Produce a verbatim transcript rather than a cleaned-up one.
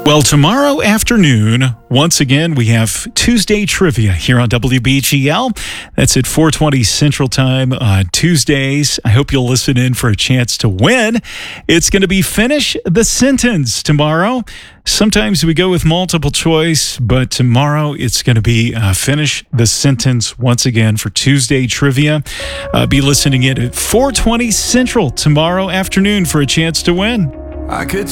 Well, tomorrow afternoon, once again, we have Tuesday Trivia here on W B G L. That's at four twenty Central Time on Tuesdays. I hope you'll listen in for a chance to win. It's going to be Finish the Sentence tomorrow. Sometimes we go with multiple choice, but tomorrow it's going to be uh, Finish the Sentence once again for Tuesday Trivia. Uh, be listening in at four twenty Central tomorrow afternoon for a chance to win. I could